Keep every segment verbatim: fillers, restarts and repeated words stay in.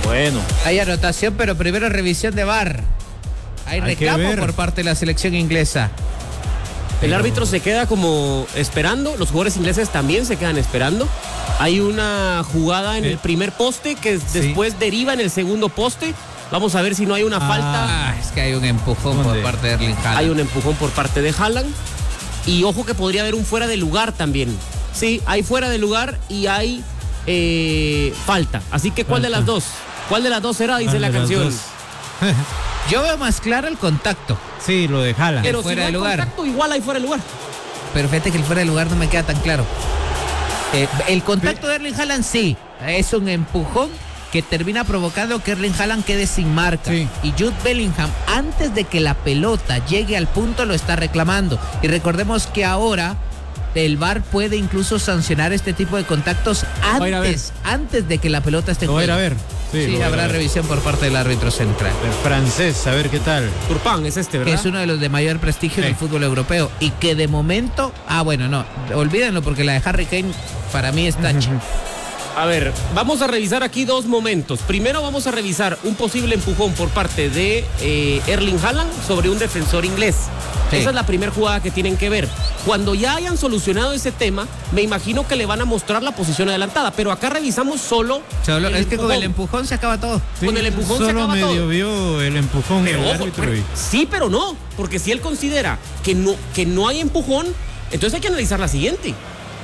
Bueno. Hay anotación, pero primero revisión de V A R. Hay, Hay reclamo por parte de la selección inglesa. El árbitro se queda como esperando, los jugadores ingleses también se quedan esperando. Hay una jugada en eh. el primer poste que sí. después deriva en el segundo poste. Vamos a ver si no hay una ah, falta. Es que hay un empujón ¿Dónde? por parte de Erling Haaland. Hay un empujón por parte de Haaland. Y ojo que podría haber un fuera de lugar también. Sí, hay fuera de lugar y hay eh, falta. Así que ¿cuál falta. de las dos? ¿Cuál de las dos será? Dice la canción. Yo veo más claro el contacto. Sí, lo de Haaland. Pero fuera si no hay de lugar. contacto, igual hay fuera de lugar. Pero fíjate que el fuera de lugar no me queda tan claro. Eh, el contacto de Erling Haaland sí, es un empujón que termina provocando que Erling Haaland quede sin marca. Sí. Y Jude Bellingham, antes de que la pelota llegue al punto, lo está reclamando. Y recordemos que ahora el V A R puede incluso sancionar este tipo de contactos antes, antes de que la pelota esté en juego. Lo voy a ver. Sí, sí habrá revisión por parte del árbitro central. El francés, a ver qué tal. Turpin es este, ¿verdad? Que es uno de los de mayor prestigio sí. del fútbol europeo. Y que de momento, ah, bueno, no, olvídenlo porque la de Harry Kane para mí es tache. A ver, vamos a revisar aquí dos momentos. Primero vamos a revisar un posible empujón por parte de eh, Erling Haaland sobre un defensor inglés. Sí. Esa es la primera jugada que tienen que ver. Cuando ya hayan solucionado ese tema, me imagino que le van a mostrar la posición adelantada. Pero acá revisamos solo. solo es empujón. Que con el empujón se acaba todo. Sí, con el empujón solo se acaba medio todo. vio el empujón pero, el ojo, árbitro. pero, sí, pero no. Porque si él considera que no, que no hay empujón, entonces hay que analizar la siguiente.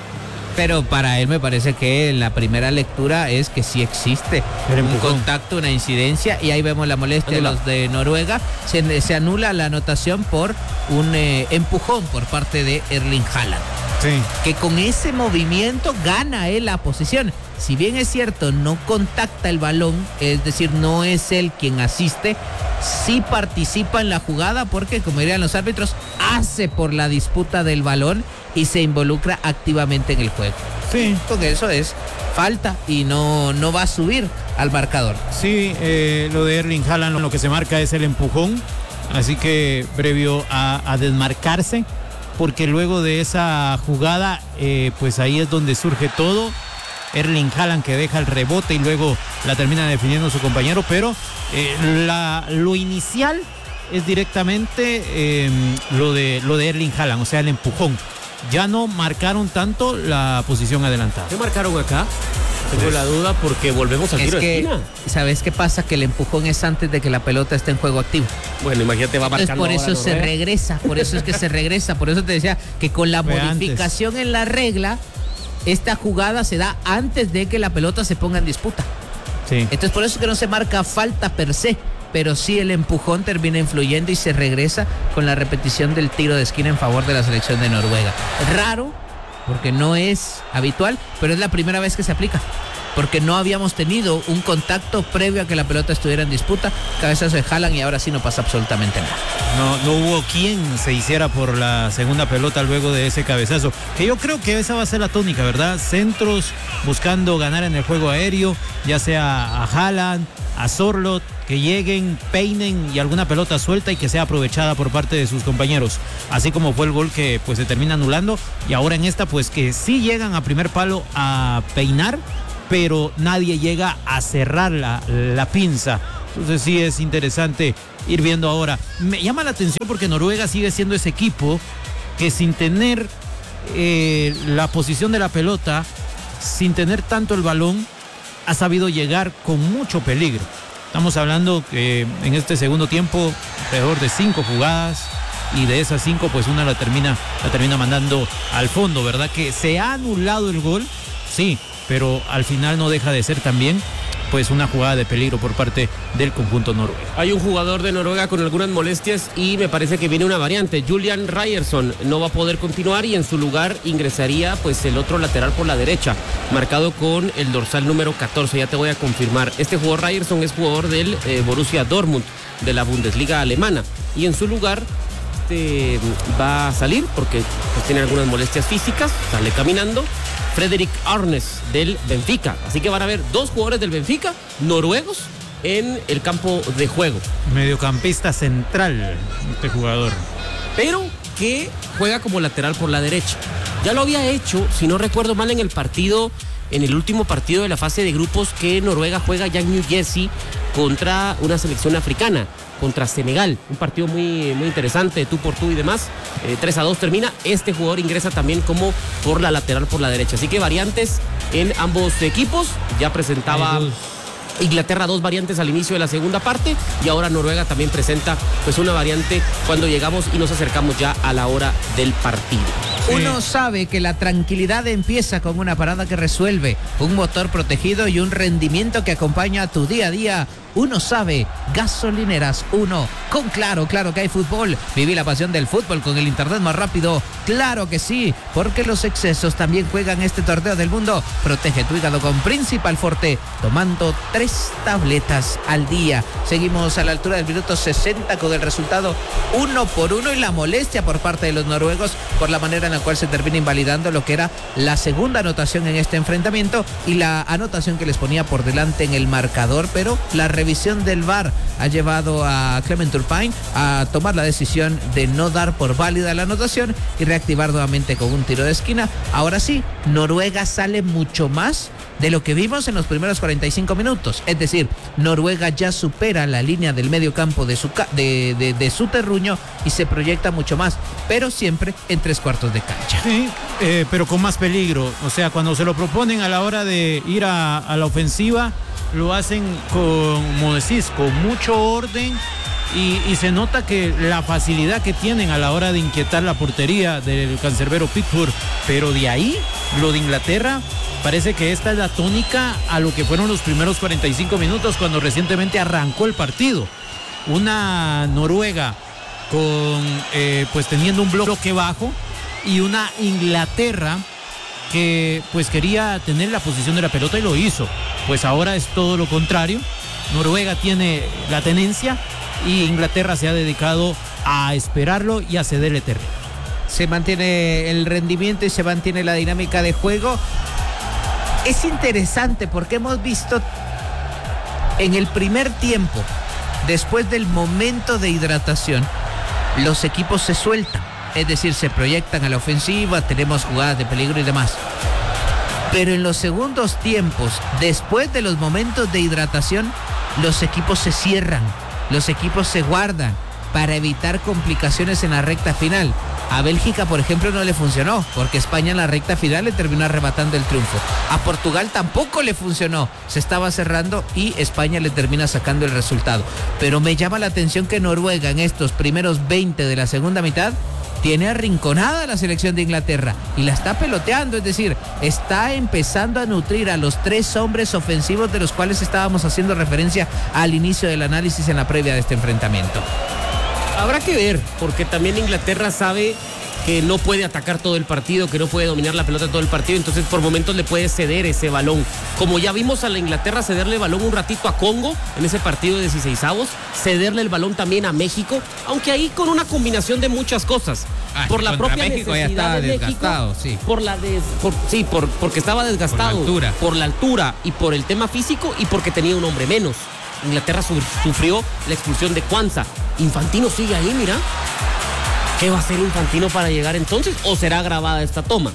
Pero para él me parece que la primera lectura es que sí existe un contacto, una incidencia, y ahí vemos la molestia de los de Noruega. Se, se anula la anotación por un eh, empujón por parte de Erling Haaland. Sí. Que con ese movimiento gana él la posición. Si bien es cierto, no contacta el balón, es decir, no es él quien asiste, sí participa en la jugada porque, como dirían los árbitros, hace por la disputa del balón y se involucra activamente en el juego. Sí. Porque eso es falta y no, no va a subir al marcador. Sí, eh, lo de Erling Haaland, lo que se marca es el empujón, así que previo a, a desmarcarse, porque luego de esa jugada, eh, pues ahí es donde surge todo. Erling Haaland que deja el rebote y luego la termina definiendo su compañero, pero eh, la, lo inicial es directamente eh, lo de lo de Erling Haaland, o sea, el empujón. Ya no marcaron tanto la posición adelantada. ¿Qué marcaron acá? Tengo pues, la duda porque volvemos al tiro de esquina. ¿Sabes qué pasa? Que el empujón es antes de que la pelota esté en juego activo. Bueno, imagínate, va marcando. Entonces, por eso se regresa, por eso es que se regresa, por eso te decía que con la Fue modificación antes. en la regla, esta jugada se da antes de que la pelota se ponga en disputa. Sí. Entonces por eso es que no se marca falta per se, pero sí el empujón termina influyendo y se regresa con la repetición del tiro de esquina en favor de la selección de Noruega. Raro, porque no es habitual, pero es la primera vez que se aplica. Porque no habíamos tenido un contacto previo a que la pelota estuviera en disputa. Cabezazo de Haaland y ahora sí no pasa absolutamente nada. No, no hubo quien se hiciera por la segunda pelota luego de ese cabezazo. Que yo creo que esa va a ser la tónica, ¿verdad? Centros buscando ganar en el juego aéreo, ya sea a Haaland, a Sorloth, que lleguen, peinen y alguna pelota suelta y que sea aprovechada por parte de sus compañeros. Así como fue el gol que pues se termina anulando. Y ahora en esta pues que sí llegan a primer palo a peinar, pero nadie llega a cerrar la, la pinza. Entonces sí es interesante ir viendo ahora. Me llama la atención porque Noruega sigue siendo ese equipo que sin tener eh, la posición de la pelota, sin tener tanto el balón, ha sabido llegar con mucho peligro. Estamos hablando que en este segundo tiempo alrededor de cinco jugadas, y de esas cinco pues una la termina, la termina mandando al fondo, ¿verdad? Que se ha anulado el gol, sí, pero al final no deja de ser también pues una jugada de peligro por parte del conjunto noruego. Hay un jugador de Noruega con algunas molestias y me parece que viene una variante. Julian Ryerson no va a poder continuar y en su lugar ingresaría pues el otro lateral por la derecha, marcado con el dorsal número catorce. Ya te voy a confirmar. Este jugador Ryerson es jugador del eh, Borussia Dortmund de la Bundesliga alemana y en su lugar este, va a salir porque pues, tiene algunas molestias físicas, sale caminando. Fredrik Arnes del Benfica. Así que van a haber dos jugadores del Benfica, noruegos, en el campo de juego. Mediocampista central, este jugador. Pero que juega como lateral por la derecha. Ya lo había hecho, si no recuerdo mal, en el partido en el último partido de la fase de grupos que Noruega juega ya en New Jersey contra una selección africana, contra Senegal, un partido muy, muy interesante, tú por tú y demás. eh, tres a dos termina, este jugador ingresa también como por la lateral por la derecha, así que variantes en ambos equipos. Ya presentaba Inglaterra dos variantes al inicio de la segunda parte y ahora Noruega también presenta pues una variante cuando llegamos y nos acercamos ya a la hora del partido. Sí. Uno sabe que la tranquilidad empieza con una parada que resuelve, un motor protegido y un rendimiento que acompaña a tu día a día. Uno sabe, gasolineras uno. Con Claro, claro que hay fútbol. Viví la pasión del fútbol con el internet más rápido. Claro que sí, porque los excesos también juegan este torneo del mundo. Protege tu hígado con Principal Forte, tomando tres tabletas al día. Seguimos a la altura del minuto sesenta con el resultado uno por uno y la molestia por parte de los noruegos por la manera en la cual se termina invalidando lo que era la segunda anotación en este enfrentamiento y la anotación que les ponía por delante en el marcador, pero la revisión del V A R ha llevado a Clement Turpin a tomar la decisión de no dar por válida la anotación y reactivar nuevamente con un tiro de esquina. Ahora sí, Noruega sale mucho más de lo que vimos en los primeros cuarenta y cinco minutos. Es decir, Noruega ya supera la línea del medio campo de su, de, de, de su terruño y se proyecta mucho más, pero siempre en tres cuartos de cancha. Sí, eh, pero con más peligro. O sea, cuando se lo proponen a la hora de ir a, a la ofensiva, lo hacen, con, como decís, con mucho orden y, y se nota que la facilidad que tienen a la hora de inquietar la portería del cancerbero Pickford, pero de ahí, lo de Inglaterra, parece que esta es la tónica a lo que fueron los primeros cuarenta y cinco minutos cuando recientemente arrancó el partido. Una Noruega con, eh, pues teniendo un bloque bajo y una Inglaterra que pues quería tener la posición de la pelota y lo hizo. Pues ahora es todo lo contrario. Noruega tiene la tenencia y Inglaterra se ha dedicado a esperarlo y a cederle terreno. Se mantiene el rendimiento y se mantiene la dinámica de juego. Es interesante porque hemos visto en el primer tiempo, después del momento de hidratación, los equipos se sueltan. Es decir, se proyectan a la ofensiva, tenemos jugadas de peligro y demás. Pero en los segundos tiempos, después de los momentos de hidratación, los equipos se cierran, los equipos se guardan para evitar complicaciones en la recta final. A Bélgica, por ejemplo, no le funcionó, porque España en la recta final le terminó arrebatando el triunfo. A Portugal tampoco le funcionó, se estaba cerrando y España le termina sacando el resultado. Pero me llama la atención que Noruega en estos primeros veinte de la segunda mitad tiene arrinconada la selección de Inglaterra y la está peloteando, es decir, está empezando a nutrir a los tres hombres ofensivos de los cuales estábamos haciendo referencia al inicio del análisis en la previa de este enfrentamiento. Habrá que ver, porque también Inglaterra sabe que no puede atacar todo el partido, que no puede dominar la pelota todo el partido, entonces por momentos le puede ceder ese balón. Como ya vimos a la Inglaterra cederle el balón un ratito a Congo en ese partido de dieciseisavos, cederle el balón también a México, aunque ahí con una combinación de muchas cosas. Ah, por la propia México necesidad ya estaba de desgastado, México, sí. por la des, por, sí, por, porque estaba desgastado, por la altura, por la altura y por el tema físico y porque tenía un hombre menos. Inglaterra su, sufrió la expulsión de Kwanza. Infantino sigue ahí, mira. ¿Qué va a hacer Infantino para llegar entonces? ¿O será grabada esta toma?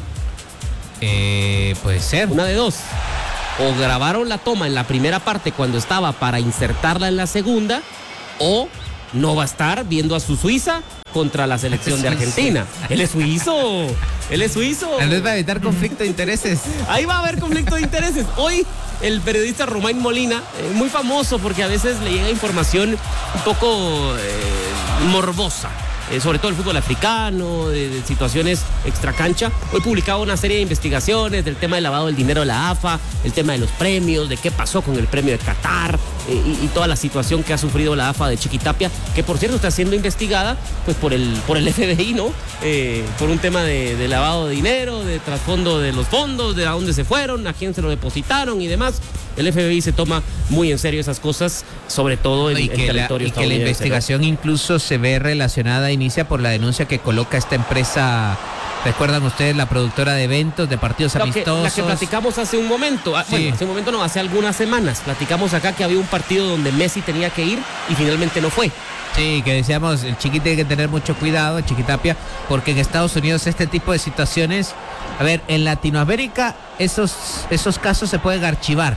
Eh, puede ser. Una de dos. O grabaron la toma en la primera parte cuando estaba para insertarla en la segunda, o no va a estar viendo a su Suiza contra la selección de Argentina. Él es suizo. Él es suizo. Tal vez va a evitar conflicto de intereses. Ahí va a haber conflicto de intereses. Hoy el periodista Romain Molina, eh, muy famoso porque a veces le llega información un poco eh, morbosa. Eh, sobre todo el fútbol africano, de, de situaciones extracancha. Hoy publicaba una serie de investigaciones del tema del lavado del dinero de la A F A, el tema de los premios, de qué pasó con el premio de Qatar eh, y, y toda la situación que ha sufrido la A F A de Chiquitapia, que por cierto está siendo investigada pues por el, por el F B I, ¿no? Eh, por un tema de, de lavado de dinero, de trasfondo de los fondos, de a dónde se fueron, a quién se lo depositaron y demás. El F B I se toma muy en serio esas cosas, sobre todo en, y en que territorio la, y que la investigación, ¿no?, incluso se ve relacionada, inicia por la denuncia que coloca esta empresa. ¿Recuerdan ustedes la productora de eventos, de partidos la amistosos? Que, la que platicamos hace un momento. Sí. Bueno, hace un momento no, hace algunas semanas. Platicamos acá que había un partido donde Messi tenía que ir y finalmente no fue. Sí, que decíamos, el Chiqui tiene que tener mucho cuidado, Chiquitapia, porque en Estados Unidos este tipo de situaciones A ver, en Latinoamérica esos, esos casos se pueden archivar.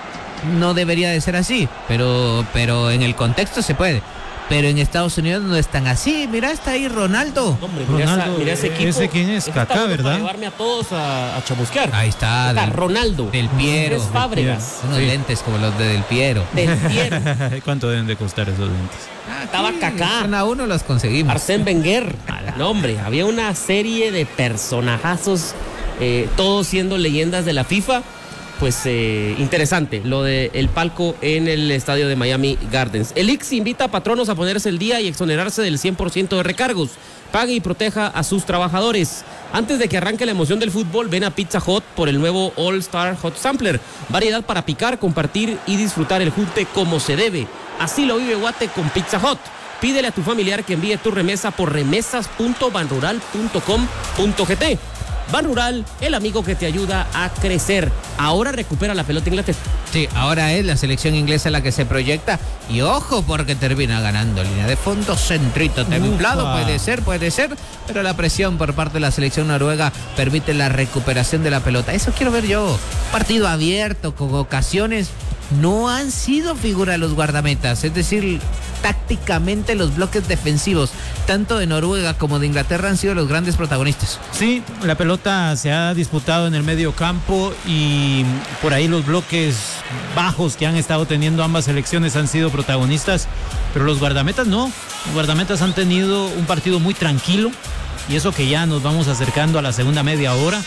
No debería de ser así, pero, pero en el contexto se puede. Pero en Estados Unidos no es tan así. Mira, está ahí Ronaldo. Hombre, mira, Ronaldo, esa, mira ese equipo. ¿Ese quién es? Kaká, bueno ¿verdad? Para llevarme a todos a, a chamusquear. Ahí está. Está del, Ronaldo. Del Piero. Andrés Fábregas. Unos Sí. lentes como los de Del Piero. Del Piero. ¿Cuánto deben de costar esos lentes? Estaba Kaká. A uno los conseguimos. Arsène Wenger. No, hombre, había una serie de personajazos, eh, todos siendo leyendas de la FIFA. Pues eh, interesante lo de el palco en el estadio de Miami Gardens. El I C S invita a patronos a ponerse el día y exonerarse del cien por ciento de recargos. Pague y proteja a sus trabajadores. Antes de que arranque la emoción del fútbol, ven a Pizza Hut por el nuevo All Star Hot Sampler. Variedad para picar, compartir y disfrutar el junte como se debe. Así lo vive Guate con Pizza Hut. Pídele a tu familiar que envíe tu remesa por remesas punto banrural punto com punto gt. Banrural, el amigo que te ayuda a crecer. Ahora recupera la pelota Inglaterra. Sí, ahora es la selección inglesa la que se proyecta. Y ojo, porque termina ganando. Línea de fondo, centrito templado. Ufa. Puede ser, puede ser. Pero la presión por parte de la selección noruega permite la recuperación de la pelota. Eso quiero ver yo. Partido abierto, con ocasiones. No han sido figura los guardametas. Es decir, tácticamente los bloques defensivos, tanto de Noruega como de Inglaterra, han sido los grandes protagonistas. Sí, la pelota se ha disputado en el medio campo y por ahí los bloques bajos que han estado teniendo ambas selecciones han sido protagonistas, pero los guardametas no. Los guardametas han tenido un partido muy tranquilo y eso que ya nos vamos acercando a la segunda media hora.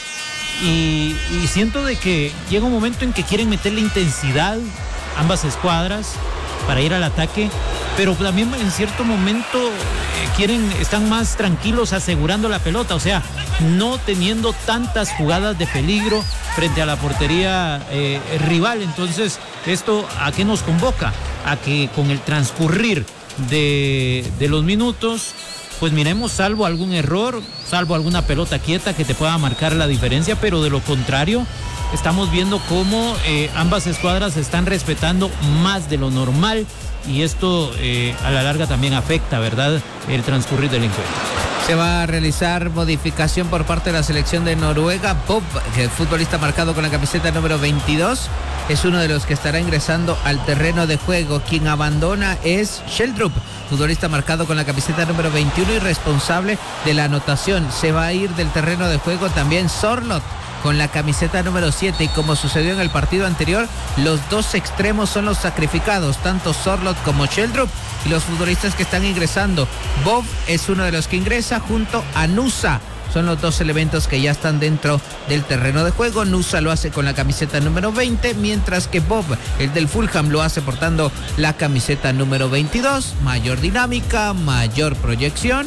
Y, y siento de que llega un momento en que quieren meterle intensidad ambas escuadras para ir al ataque, pero también en cierto momento eh, quieren, están más tranquilos asegurando la pelota, o sea, no teniendo tantas jugadas de peligro frente a la portería eh, rival. Entonces, ¿esto a qué nos convoca? A que con el transcurrir de, de los minutos, pues miremos, salvo algún error, salvo alguna pelota quieta que te pueda marcar la diferencia, pero de lo contrario, estamos viendo cómo eh, ambas escuadras están respetando más de lo normal y esto eh, a la larga también afecta, ¿verdad?, el transcurrir del encuentro. Se va a realizar modificación por parte de la selección de Noruega. Bob, el futbolista marcado con la camiseta número veintidós, es uno de los que estará ingresando al terreno de juego. Quien abandona es Sheldrup, futbolista marcado con la camiseta número veintiuno y responsable de la anotación. Se va a ir del terreno de juego también Sorloth con la camiseta número siete, y como sucedió en el partido anterior, los dos extremos son los sacrificados, tanto Sorloth como Sheldrup, y los futbolistas que están ingresando. Bob es uno de los que ingresa junto a Nusa. Son los dos elementos que ya están dentro del terreno de juego. Nusa lo hace con la camiseta número veinte, mientras que Bob, el del Fulham, lo hace portando la camiseta número veintidós. Mayor dinámica, mayor proyección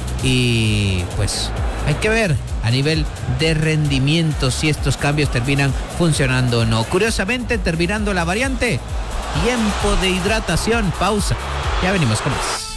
y pues hay que ver a nivel de rendimiento si estos cambios terminan funcionando o no. Curiosamente, terminando la variante, tiempo de hidratación, pausa. Ya venimos con más.